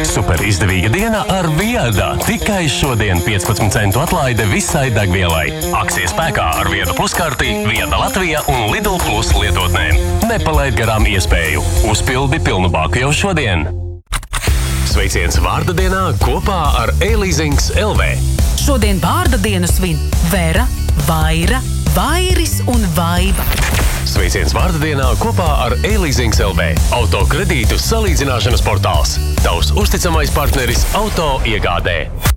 Super izdevīga diena ar Viada. Tikai šodien 15 centu atlaide visai degvielai. Akcija spēkā ar Viada pluskarti, Viada Latvija un Lidl Plus lietotnēm. Nepalaid garām iespēju. Uzpildi pilnu bāku jau šodien. Sveiciens vārda dienā kopā ar E-Leasings LV. Šodien vārda dienu svin Vera, Vaira, Vairis un Vaiva. Sveiciens vārda dienā kopā ar E-Leasings LV. Auto kredītu salīdzināšanas portāls. Tavs uzticamais partneris auto iegādē.